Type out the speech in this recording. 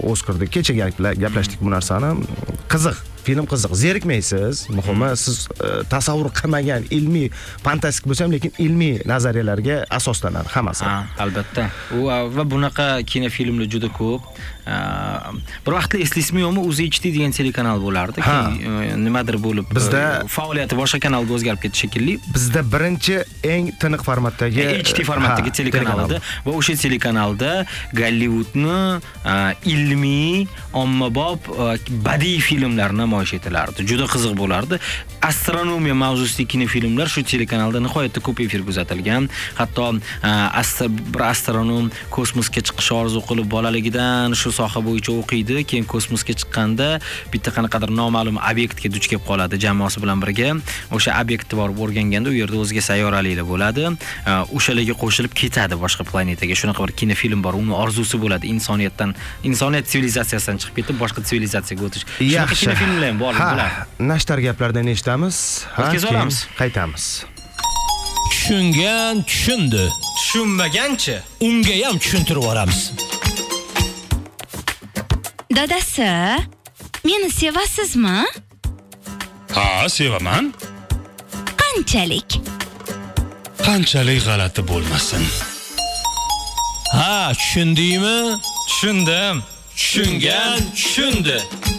Oscarda kecha gaplashdik bu narsani. Qiziq, film qiziq, zerikmaysiz. Muhimi siz tasavvur qilmagan ilmiy, fantastik bo'lsa ham, lekin ilmiy nazariyalarga asoslanadi hammasi. Albatta. Va bunaqa kinofilmlar juda ko'p. Bir vaqtlar eslaysizmi yo'qmi, O'zi HD degan telekanal bo'lardi. Nimadir bo'lib, bizda faoliyati boshqa kanalga o'zgarib ketdi shekilli. Bizda birinchi eng tiniq formatdagi HD formatdagi telekanal edi va o'sha telekanalda Gollivudni ilmiy, ommabop, badiiy filmlar namoyish etilardi. Juda qiziq bo'lardi. Astronomiya mavzusidagi kinofilmlar shu telekanalda nihoyatda ko'p efirga uzatilgan. Hatto bir astronom kosmosga chiqish orzu qilib bolaligidan shu soha bo'yicha o'qiydi, keyin kosmosga chiqqanda bitta qanaqadir noma'lum obyektga duch kelib qoladi jamoasi bilan birga. O'sha obyektni borib o'rganganda u yerda o'zga sayyoraliklar bo'ladi. O'shalarga qo'shilib ketadi boshqa planetaga. Shunaqa bir kinofilm bor. Uni orzusi bo'ladi insoniyat sivilizatsiyasidan chiqib ketib boshqa sivilizatsiyaga o'tish. Shunaqa kinofilmlar ham bor bular. Nashtar gaplardan eshitamiz. O'tkazib olamiz. Qaytamiz. Tushungan tushundi. Tushunmaganchi? Unga ham tushuntirib yuboramiz. Dadasi, meni sevasizmi? Ha, sevaman. Qanchalik? Qanchalik g'alati bo'lmasin. Ha, tushundingmi? Tushundim. Tushungan tushundi.